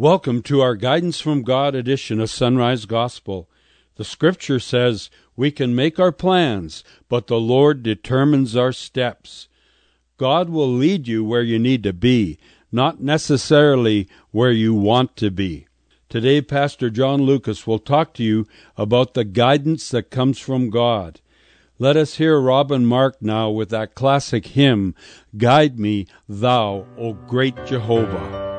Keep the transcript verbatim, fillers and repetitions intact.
Welcome to our Guidance from God edition of Sunrise Gospel. The scripture says we can make our plans, but the Lord determines our steps. God will lead you where you need to be, not necessarily where you want to be. Today, Pastor John Lucas will talk to you about the guidance that comes from God. Let us hear Robin Mark now with that classic hymn, Guide Me, Thou, O Great Jehovah.